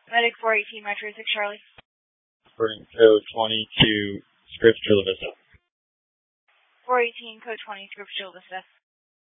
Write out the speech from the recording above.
Medic 418, Metro 6 Charlie. Reporting code 22, Scripps, Chula Vista. 418, code 20, Scripps, Chula Vista.